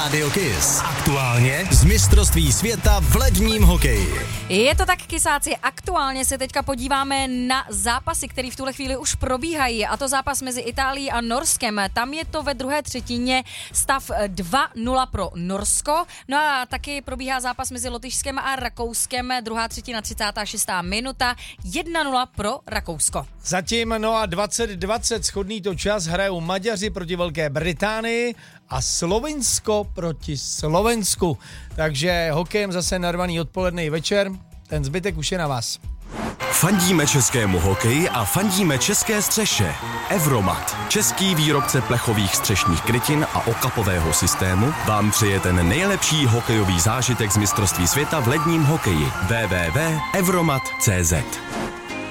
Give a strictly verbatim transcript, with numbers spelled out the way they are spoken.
Rádio Kiss. Aktuálně z mistrovství světa v ledním hokeji. Je to tak, kysáci, aktuálně se teďka podíváme na zápasy, které v tuhle chvíli už probíhají, a to zápas mezi Itálií a Norskem. Tam je to ve druhé třetině stav dva nula pro Norsko. No a taky probíhá zápas mezi Lotyšskem a Rakouskem, druhá třetina třicátá šestá minuta, jedna nula pro Rakousko. Zatím no a dvacet dvacet shodný to čas hrajou Maďaři proti Velké Británii a Slovinsko proti Slovensku. Takže hokejem zase narvaný odpoledne večer, ten zbytek už je na vás. Fandíme českému hokeji a fandíme české střeše. Evromat, český výrobce plechových střešních krytin a okapového systému, vám přeje ten nejlepší hokejový zážitek z mistrovství světa v ledním hokeji. w w w tečka evromat tečka cé zet